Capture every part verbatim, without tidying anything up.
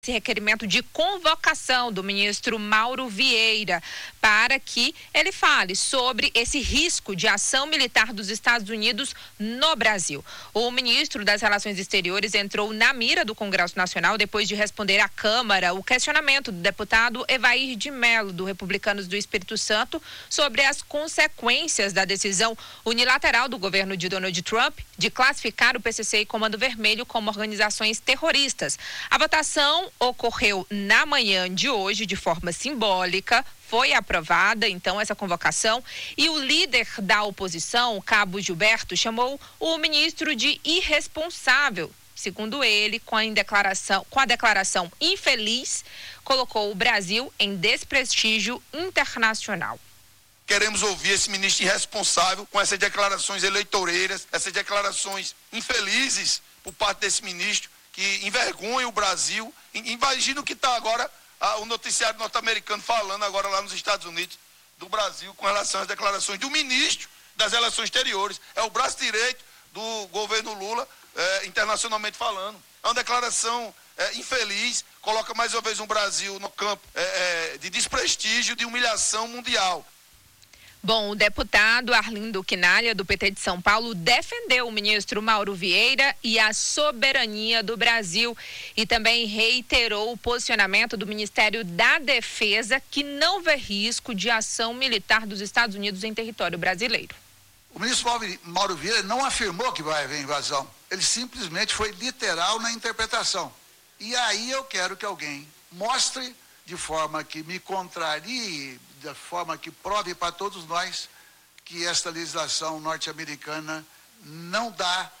esse requerimento de convocação do ministro Mauro Vieira para que ele fale sobre esse risco de ação militar dos Estados Unidos no Brasil. O ministro das Relações Exteriores entrou na mira do Congresso Nacional depois de responder à Câmara o questionamento do deputado Evair de Mello, do Republicanos do Espírito Santo, sobre as consequências da decisão unilateral do governo de Donald Trump de classificar o P C C e Comando Vermelho como organizações terroristas. A votação ocorreu na manhã de hoje de forma simbólica. Foi aprovada, então, essa convocação, e o líder da oposição, o Cabo Gilberto, chamou o ministro de irresponsável. Segundo ele, com a declaração, com a declaração infeliz, colocou o Brasil em desprestígio internacional. Queremos ouvir esse ministro irresponsável com essas declarações eleitoreiras, essas declarações infelizes por parte desse ministro, que envergonha o Brasil. Imagina o que está agora ah, o noticiário norte-americano falando agora lá nos Estados Unidos do Brasil com relação às declarações do ministro das Relações Exteriores. É o braço direito do governo Lula, eh, internacionalmente falando. É uma declaração eh, infeliz, coloca mais uma vez o Brasil no campo eh, eh, de desprestígio, de humilhação mundial. Bom, o deputado Arlindo Quinalha, do P T de São Paulo, defendeu o ministro Mauro Vieira e a soberania do Brasil e também reiterou o posicionamento do Ministério da Defesa, que não vê risco de ação militar dos Estados Unidos em território brasileiro. O ministro Mauro Vieira não afirmou que vai haver invasão, ele simplesmente foi literal na interpretação. E aí eu quero que alguém mostre de forma que me contrarie, de forma que prove para todos nós que esta legislação norte-americana não dá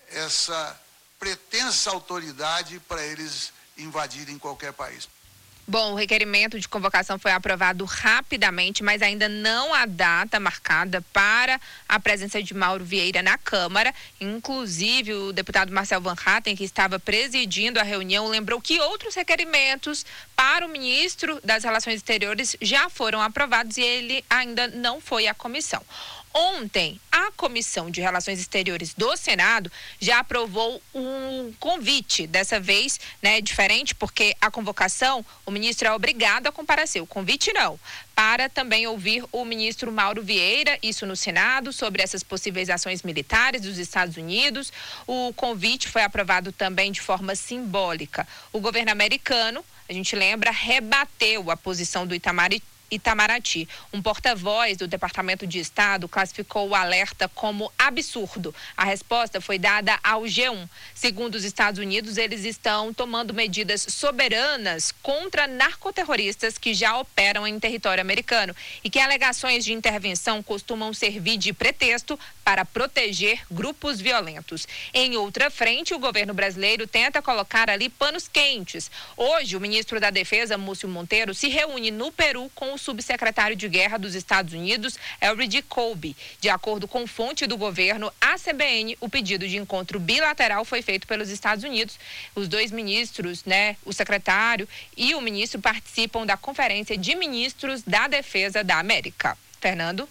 essa pretensa autoridade para eles invadirem qualquer país. Bom, o requerimento de convocação foi aprovado rapidamente, mas ainda não há data marcada para a presença de Mauro Vieira na Câmara. Inclusive, o deputado Marcel Van Hatten, que estava presidindo a reunião, lembrou que outros requerimentos para o ministro das Relações Exteriores já foram aprovados e ele ainda não foi à comissão. Ontem, a Comissão de Relações Exteriores do Senado já aprovou um convite, dessa vez, né, diferente, porque a convocação, o ministro é obrigado a comparecer, o convite não, para também ouvir o ministro Mauro Vieira, isso no Senado, sobre essas possíveis ações militares dos Estados Unidos. O convite foi aprovado também de forma simbólica. O governo americano, a gente lembra, rebateu a posição do Itamaraty. Itamaraty. Um porta-voz do Departamento de Estado classificou o alerta como absurdo. A resposta foi dada ao G um. Segundo os Estados Unidos, eles estão tomando medidas soberanas contra narcoterroristas que já operam em território americano e que alegações de intervenção costumam servir de pretexto para proteger grupos violentos. Em outra frente, o governo brasileiro tenta colocar ali panos quentes. Hoje, o ministro da Defesa, Múcio Monteiro, se reúne no Peru com o subsecretário de Guerra dos Estados Unidos, Elbridge Colby. De acordo com fonte do governo, a C B N, o pedido de encontro bilateral foi feito pelos Estados Unidos. Os dois ministros, né, o secretário e o ministro, participam da Conferência de Ministros da Defesa da América. Fernando?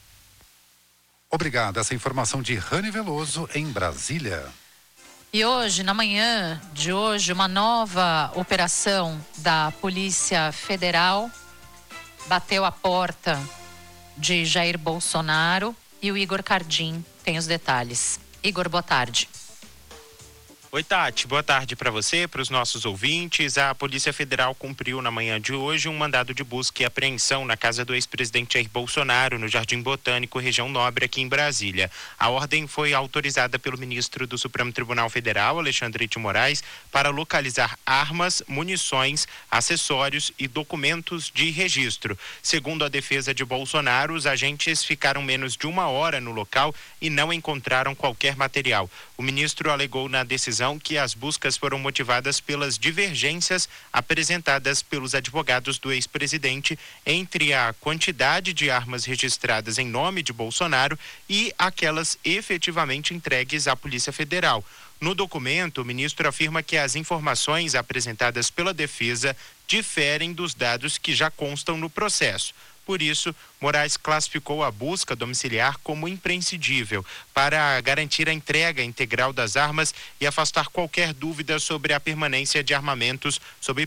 Obrigado. Essa informação de Rani Veloso, em Brasília. E hoje, na manhã de hoje, uma nova operação da Polícia Federal bateu a porta de Jair Bolsonaro e o Igor Cardim tem os detalhes. Igor, boa tarde. Oi, Tati. Boa tarde para você, para os nossos ouvintes. A Polícia Federal cumpriu na manhã de hoje um mandado de busca e apreensão na casa do ex-presidente Jair Bolsonaro, no Jardim Botânico, região Nobre, aqui em Brasília. A ordem foi autorizada pelo ministro do Supremo Tribunal Federal, Alexandre de Moraes, para localizar armas, munições, acessórios e documentos de registro. Segundo a defesa de Bolsonaro, os agentes ficaram menos de uma hora no local e não encontraram qualquer material. O ministro alegou na decisão que as buscas foram motivadas pelas divergências apresentadas pelos advogados do ex-presidente entre a quantidade de armas registradas em nome de Bolsonaro e aquelas efetivamente entregues à Polícia Federal. No documento, o ministro afirma que as informações apresentadas pela defesa diferem dos dados que já constam no processo. Por isso, Moraes classificou a busca domiciliar como imprescindível para garantir a entrega integral das armas e afastar qualquer dúvida sobre a permanência de armamentos sob